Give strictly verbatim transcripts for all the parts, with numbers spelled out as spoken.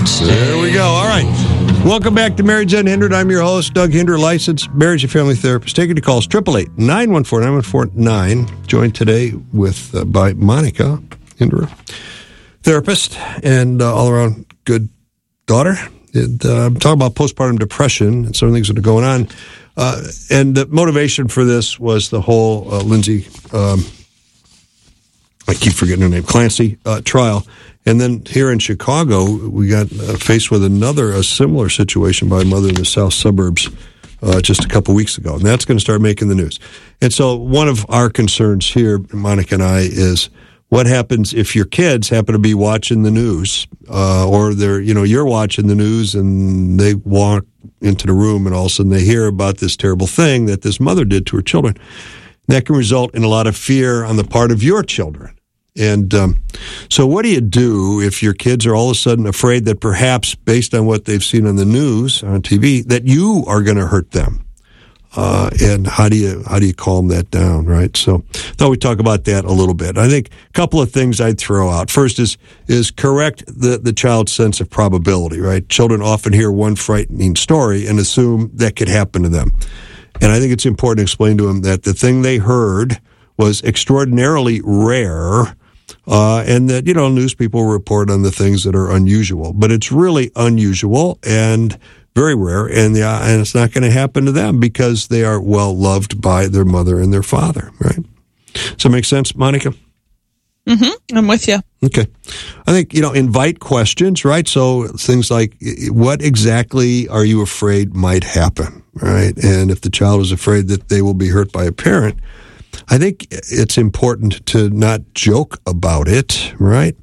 next. There we go. All right. Welcome back to Marriage Unhindered. I'm your host, Doug Hinder, licensed marriage and family therapist. Taking the calls, eight eight eight, nine one four, nine one four nine. Joined today with uh, by Monica Hinder, therapist and uh, all-around good daughter. And, uh, I'm talking about postpartum depression and some of the things that are going on. Uh, and the motivation for this was the whole uh, Lindsay, um, I keep forgetting her name, Clancy uh, trial. And then here in Chicago, we got uh, faced with another, a similar situation by a mother in the south suburbs uh, just a couple weeks ago. And that's going to start making the news. And so one of our concerns here, Monica and I, is what happens if your kids happen to be watching the news uh, or they're, you know, you're watching the news and they walk into the room and all of a sudden they hear about this terrible thing that this mother did to her children. That can result in a lot of fear on the part of your children. And um, so what do you do if your kids are all of a sudden afraid that perhaps, based on what they've seen on the news, on T V, that you are going to hurt them? Uh, and how do you how do you calm that down, right? So I thought we'd talk about that a little bit. I think a couple of things I'd throw out. First is is correct the, the child's sense of probability, right? Children often hear one frightening story and assume that could happen to them. And I think it's important to explain to them that the thing they heard was extraordinarily rare. Uh, and that, you know, news people report on the things that are unusual, but it's really unusual and very rare, and, the, and it's not going to happen to them because they are well loved by their mother and their father, right? Does that make sense, Monica? Mm-hmm. I'm with you. Okay. I think, you know, invite questions, right? So things like, what exactly are you afraid might happen, right? And if the child is afraid that they will be hurt by a parent, I think it's important to not joke about it, right?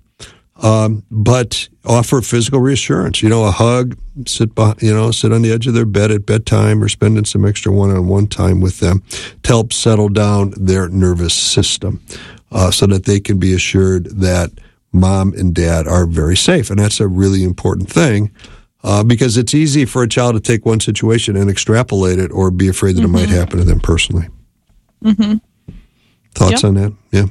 Um, but offer physical reassurance. You know, a hug, sit, behind, you know, sit on the edge of their bed at bedtime, or spending some extra one-on-one time with them to help settle down their nervous system, uh, so that they can be assured that mom and dad are very safe, and that's a really important thing. Uh, because it's easy for a child to take one situation and extrapolate it, or be afraid that mm-hmm. it might happen to them personally. Mm-hmm. Thoughts yep. on that? Yeah.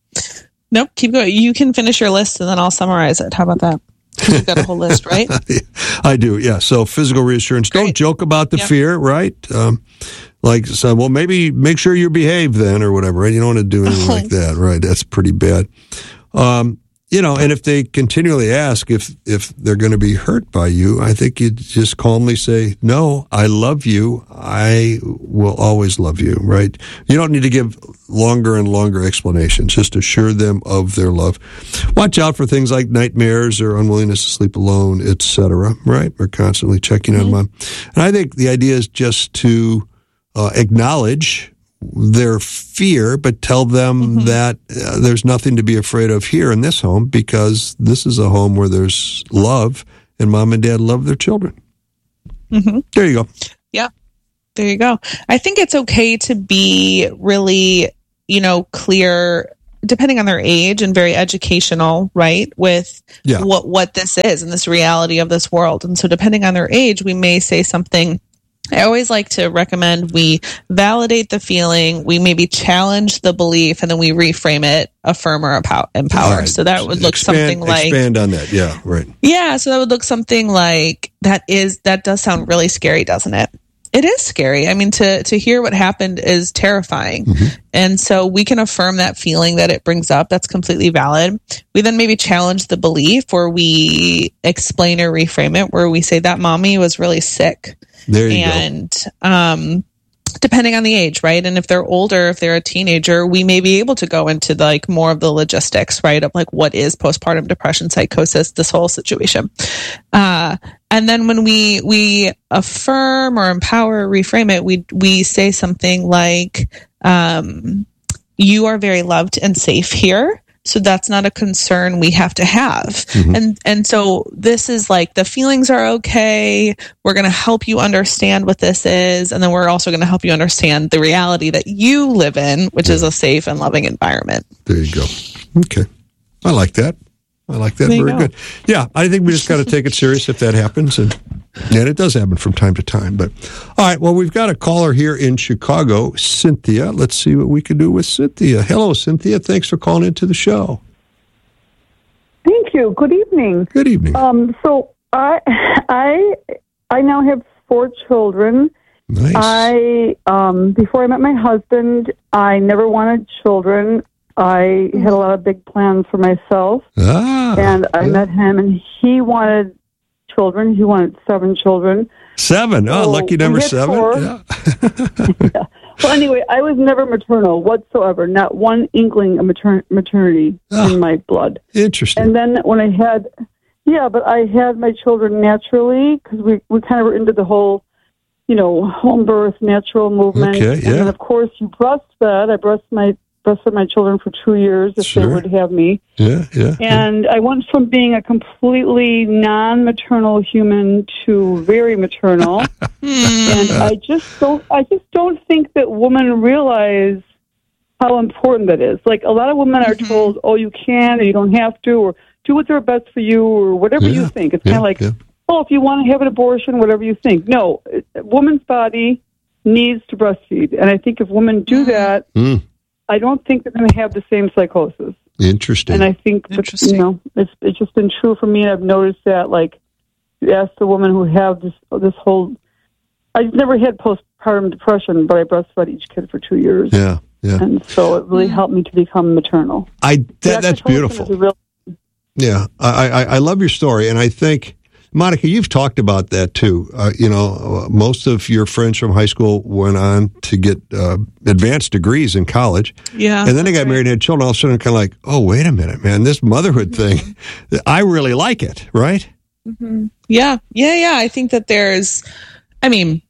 Nope. Keep going. You can finish your list and then I'll summarize it. How about that? You've got a whole list, right? I do. Yeah. So physical reassurance. Great. Don't joke about the yep. fear, right? Um, like, so, well, maybe make sure you behave then, or whatever, right? You don't want to do anything like that, right? That's pretty bad. Um, you know, and if they continually ask if, if they're going to be hurt by you, I think you just calmly say, no, I love you. I will always love you, right? You don't need to give longer and longer explanations. Just assure them of their love. Watch out for things like nightmares or unwillingness to sleep alone, et cetera, right? We're constantly checking mm-hmm. on mom. And I think the idea is just to uh, acknowledge their fear, but tell them mm-hmm. that uh, there's nothing to be afraid of here in this home, because this is a home where there's love, and mom and dad love their children. Mm-hmm. There you go. Yeah, there you go. I think it's okay to be really, you know, clear, depending on their age, and very educational, right, with yeah. what, what this is and this reality of this world. And so depending on their age, we may say something. I always like to recommend we validate the feeling, we maybe challenge the belief, and then we reframe it, affirm or empower. Right. So that would look expand, something like... Expand on that, yeah, right. Yeah, so that would look something like, that is, that does sound really scary, doesn't it? It is scary. I mean, to, to hear what happened is terrifying. Mm-hmm. And so we can affirm that feeling that it brings up. That's completely valid. We then maybe challenge the belief, or we explain or reframe it, where we say that mommy was really sick. There you and, go. um, depending on the age, right? And if they're older, if they're a teenager, we may be able to go into like more of the logistics, right? Of like, what is postpartum depression, psychosis, this whole situation. Uh, and then when we, we affirm or empower, reframe it, we, we say something like, um, you are very loved and safe here. So that's not a concern we have to have. Mm-hmm. And and so this is like, the feelings are okay. We're going to help you understand what this is. And then we're also going to help you understand the reality that you live in, which yeah. is a safe and loving environment. There you go. Okay. I like that. I like that. There Very good. Yeah, I think we just got to take it serious if that happens. And, and it does happen from time to time. But all right, well, we've got a caller here in Chicago, Cynthia. Let's see what we can do with Cynthia. Hello, Cynthia. Thanks for calling into the show. Thank you. Good evening. Good evening. Um, so I I I now have four children. Nice. I um, before I met my husband, I never wanted children. I had a lot of big plans for myself, ah, and I yeah. met him, and he wanted children. He wanted seven children. Seven. Oh, So lucky number we had seven. four. Yeah. Yeah. Well, anyway, I was never maternal whatsoever. Not one inkling of matern- maternity Ah. in my blood. Interesting. And then when I had, yeah, but I had my children naturally because we, we kind of were into the whole, you know, home birth, natural movement. Okay, And yeah. then, of course, you breastfed. I breast my, breastfed my children for two years if Sure. they would have me. yeah, yeah. And I went from being a completely non-maternal human to very maternal. And I just don't, I just don't think that women realize how important that is. Like, a lot of women are told, oh, you can, or you don't have to, or do what's are best for you, or whatever Yeah, you think. It's yeah, kind of like, yeah. oh, if you want to have an abortion, whatever you think. No, a woman's body needs to breastfeed. And I think if women do that, Mm, I don't think they're going to have the same psychosis. interesting. And I think, that, Interesting. you know, it's it's just been true for me. And I've noticed that, like, you ask the women who have this this whole, I've never had postpartum depression, but I breastfed each kid for two years. yeah, yeah. And so it really helped me to become maternal. I that, Doctor that's Tolson beautiful. is a real- Yeah, I, I, I love your story, and I think, Monica, you've talked about that too. Uh, you know, uh, most of your friends from high school went on to get uh, advanced degrees in college, Yeah. and then they got that's married and had children. All of a sudden, kind of like, oh, wait a minute, man, this motherhood thing, I really like it, right? Yeah, yeah, yeah. I think that there's, I mean,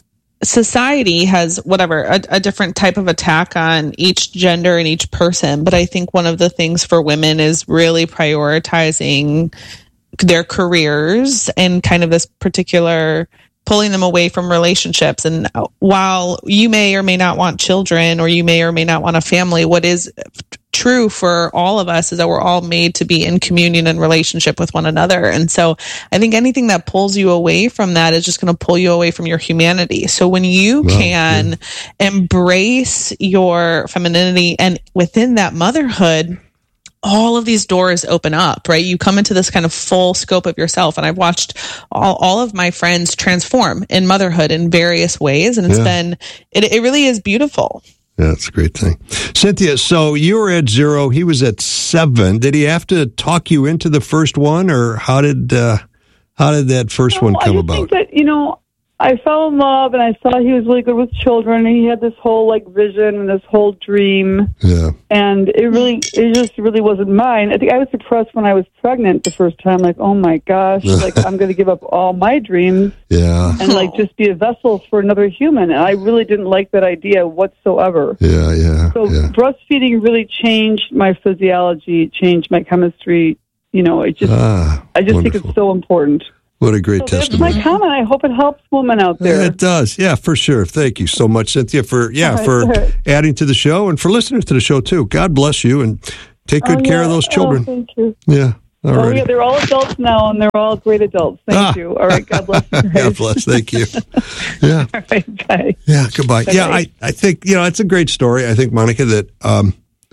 society has whatever, a, a different type of attack on each gender and each person. But I think one of the things for women is really prioritizing their careers and kind of this particular pulling them away from relationships. And while you may or may not want children, or you may or may not want a family, what is true for all of us is that we're all made to be in communion and relationship with one another. And so I think anything that pulls you away from that is just going to pull you away from your humanity. So when you Wow, can yeah. embrace your femininity and within that motherhood, all of these doors open up, right? You come into this kind of full scope of yourself. And I've watched all, all of my friends transform in motherhood in various ways. And it's Yeah. been, it, it really is beautiful. Yeah, that's a great thing. Cynthia, so you were at zero, he was at seven. Did he have to talk you into the first one, or how did uh, how did that first one No, come I just about? think that, you know, I fell in love and I saw he was really good with children. And he had this whole, like, vision and this whole dream. Yeah. And it really, it just really wasn't mine. I think I was depressed when I was pregnant the first time. Like, oh my gosh, like, I'm going to give up all my dreams Yeah. and, like, just be a vessel for another human. And I really didn't like that idea whatsoever. Yeah, yeah. So yeah. breastfeeding really changed my physiology, changed my chemistry. You know, it just, Ah, I just think wonderful. it's so important. What a great So that's testimony. my comment. I hope it helps women out there. It does. Yeah, for sure. Thank you so much, Cynthia, for yeah, All right, for all right. adding to the show and for listening to the show too. God bless you and take good Oh, care of yeah. those Oh, children. thank you. Yeah. All Oh, right. yeah, they're all adults now, and they're all great adults. Thank Ah. you. All right, God bless you. guys. God bless. Thank you. Yeah. All right, bye. Yeah. Goodbye. Yeah. I, Bye-bye. I think, you know, it's a great story. I think, Monica, that, um,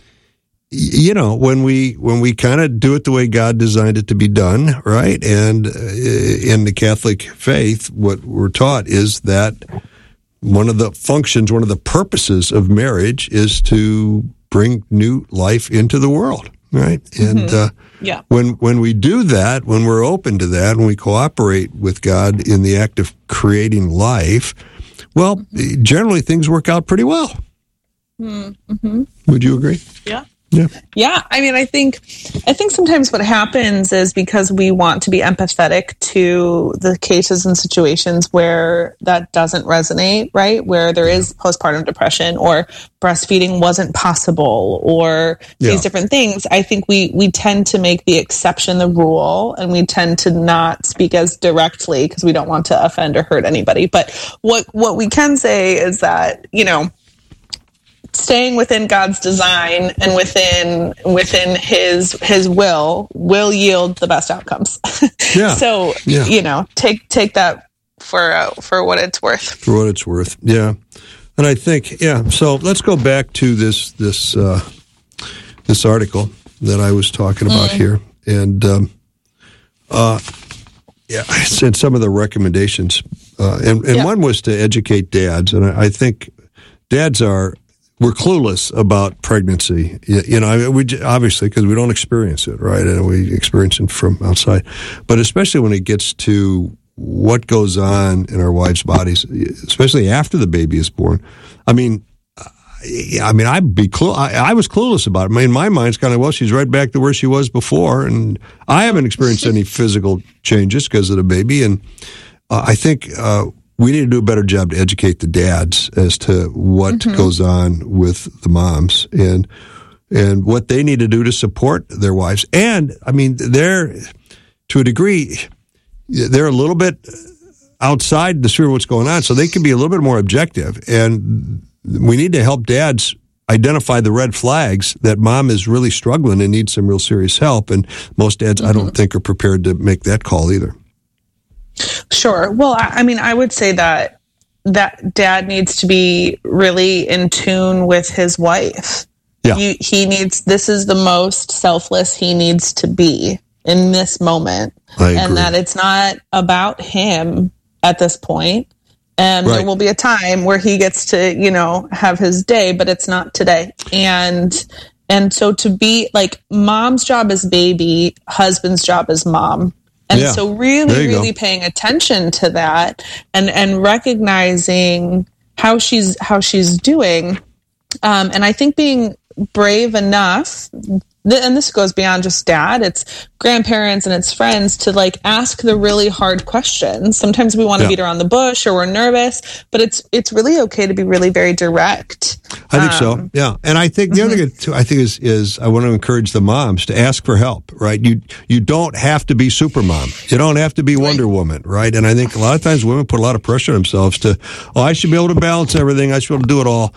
y- you know, when we, when we kind of do it the way God designed it to be done, right? And uh, in the Catholic faith, what we're taught is that one of the functions, one of the purposes of marriage is to bring new life into the world, right? And uh, Yeah. when when we do that, when we're open to that, when we cooperate with God in the act of creating life, well, generally things work out pretty well. Mm-hmm. Would you agree? Yeah. Yeah. Yeah, I mean, I think, I think sometimes what happens is because we want to be empathetic to the cases and situations where that doesn't resonate, right? Where there is postpartum depression or breastfeeding wasn't possible or Yeah. these different things. I think we, we tend to make the exception the rule, and we tend to not speak as directly because we don't want to offend or hurt anybody. But what, what we can say is that, you know, staying within God's design and within within his his will will yield the best outcomes. Yeah. So Yeah. you know, take take that for uh, for what it's worth. For what it's worth. Yeah. And I think, yeah, so let's go back to this this uh, this article that I was talking about Mm. here. And um, uh, yeah, I said some of the recommendations, uh, and, and yeah. one was to educate dads, and I, I think dads are we're clueless about pregnancy. You, you know, I mean, we obviously because we don't experience it, right? And we experience it from outside, but especially when it gets to what goes on in our wives' bodies, especially after the baby is born. I mean. I mean, I'd be clue. I, I was clueless about it. I mean, my mind's kind of, well, she's right back to where she was before, and I haven't experienced any physical changes because of the baby. And uh, I think uh, we need to do a better job to educate the dads as to what mm-hmm. goes on with the moms and and what they need to do to support their wives. And I mean, they're to a degree, they're a little bit outside the sphere of what's going on, so they can be a little bit more objective. And we need to help dads identify the red flags that mom is really struggling and needs some real serious help. And most dads, mm-hmm. I don't think, are prepared to make that call either. Sure. Well, I mean, I would say that that dad needs to be really in tune with his wife. Yeah. You, he needs, this is the most selfless he needs to be in this moment. I agree. And that it's not about him at this point. And right. there will be a time where he gets to, you know, have his day, but it's not today. And, and so to be like, mom's job is baby, husband's job is mom. And yeah. so really, really go. paying attention to that and, and recognizing how she's, how she's doing. Um, and I think being brave enough, and this goes beyond just dad, it's grandparents and it's friends, to like ask the really hard questions. Sometimes we want to yeah. beat around the bush or we're nervous, but it's it's really okay to be really very direct. I think um, so. Yeah. And I think the mm-hmm. other thing too, I think is is I want to encourage the moms to ask for help, right? You you don't have to be super mom. You don't have to be Wonder right. Woman, right? And I think a lot of times women put a lot of pressure on themselves to, oh, I should be able to balance everything. I should be able to do it all.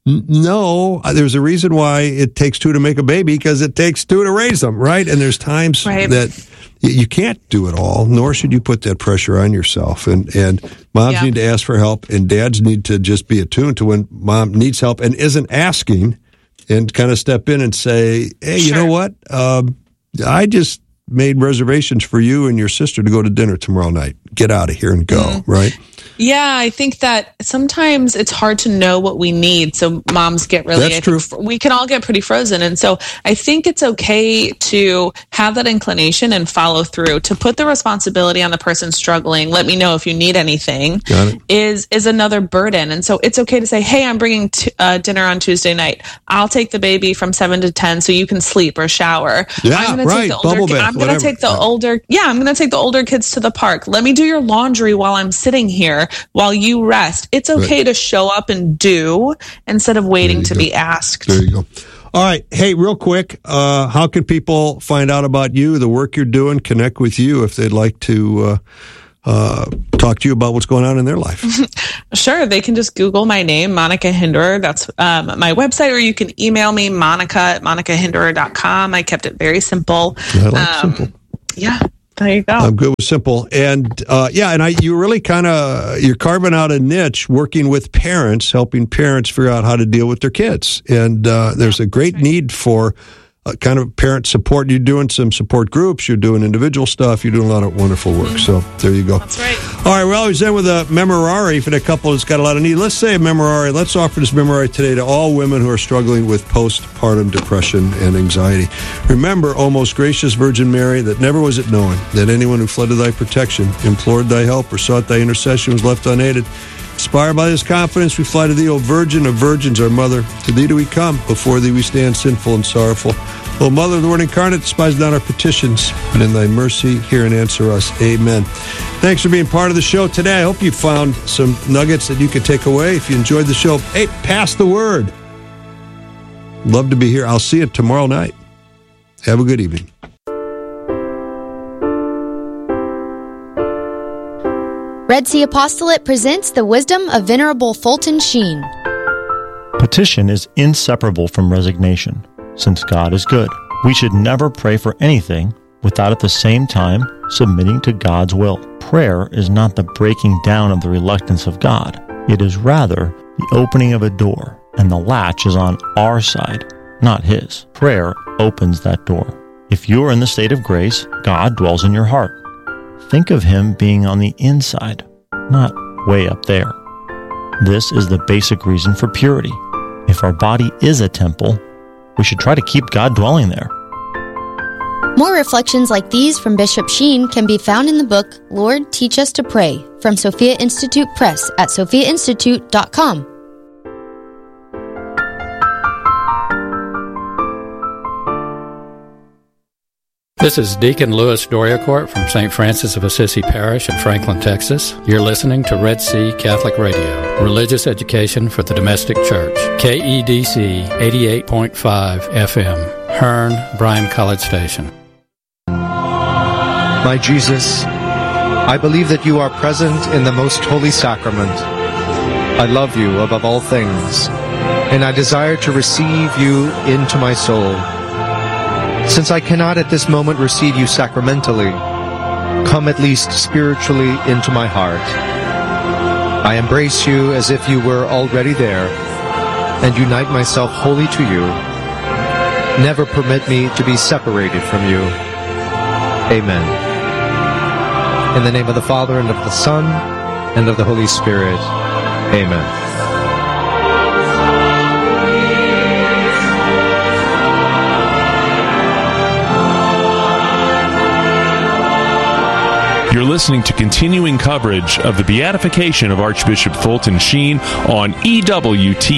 No, there's a reason why it takes two to make a baby, because it takes two to raise them, right? And there's times right. that you can't do it all, nor should you put that pressure on yourself. And and moms yeah. need to ask for help, and dads need to just be attuned to when mom needs help and isn't asking, and kind of step in and say, hey, you sure. know what? Um, I just made reservations for you and your sister to go to dinner tomorrow night. Get out of here and go, mm-hmm. right? Yeah, I think that sometimes it's hard to know what we need. So moms get really, That's I true. think we can all get pretty frozen. And so I think it's okay to have that inclination and follow through. To put the responsibility on the person struggling, let me know if you need anything, is is another burden. And so it's okay to say, hey, I'm bringing t- uh, dinner on Tuesday night. I'll take the baby from seven to ten so you can sleep or shower. Yeah, I'm gonna right. Take the older, Bubble bath, I'm going to take the yeah. older, yeah, I'm going to take the older kids to the park. Let me do your laundry while I'm sitting here while you rest. It's okay right. to show up and do instead of waiting to go. be asked. There you go. All right. Hey, real quick, uh, how can people find out about you, the work you're doing, connect with you if they'd like to uh, uh, talk to you about what's going on in their life? Sure. They can just Google my name, Monica Hinderer. That's um, my website, or you can email me, Monica at monica hinderer dot com. I kept it very simple. I like um, simple. Yeah. There you go. I'm good with simple. And uh, yeah, and I, you really kind of, you're carving out a niche working with parents, helping parents figure out how to deal with their kids. And uh, there's yeah, a great right. need for uh, kind of parent support. You're doing some support groups, you're doing individual stuff, you're doing a lot of wonderful work. Mm-hmm. So there you go. That's right. All right, we always end with a memorare for the couple that's got a lot of need. Let's say a memorare. Let's offer this memorare today to all women who are struggling with postpartum depression and anxiety. Remember, O most gracious Virgin Mary, that never was it known that anyone who fled to thy protection, implored thy help, or sought thy intercession was left unaided. Inspired by this confidence, we fly to thee, O Virgin of Virgins, our Mother. To thee do we come, before thee we stand sinful and sorrowful. O Mother of the Word incarnate, despise not our petitions, but in thy mercy hear and answer us. Amen. Thanks for being part of the show today. I hope you found some nuggets that you could take away. If you enjoyed the show, hey, pass the word. Love to be here. I'll see you tomorrow night. Have a good evening. Red Sea Apostolate presents the wisdom of Venerable Fulton Sheen. Petition is inseparable from resignation. Since God is good, we should never pray for anything without at the same time submitting to God's will. Prayer is not the breaking down of the reluctance of God. It is rather the opening of a door, and the latch is on our side, not His. Prayer opens that door. If you are in the state of grace, God dwells in your heart. think of Him being on the inside, not way up there. This is the basic reason for purity. If our body is a temple, we should try to keep God dwelling there. More reflections like these from Bishop Sheen can be found in the book, Lord, Teach Us to Pray, from Sophia Institute Press at sophia institute dot com. This is Deacon Louis Doriacourt from Saint Francis of Assisi Parish in Franklin, Texas. You're listening to Red Sea Catholic Radio, religious education for the domestic church. K E D C eighty-eight point five F M, Hearn, Bryan College Station. My Jesus, I believe that you are present in the most holy sacrament. I love you above all things, and I desire to receive you into my soul. Since I cannot at this moment receive you sacramentally, come at least spiritually into my heart. I embrace you as if you were already there, and unite myself wholly to you. Never permit me to be separated from you. Amen. In the name of the Father, and of the Son, and of the Holy Spirit. Amen. You're listening to continuing coverage of the beatification of Archbishop Fulton Sheen on E W T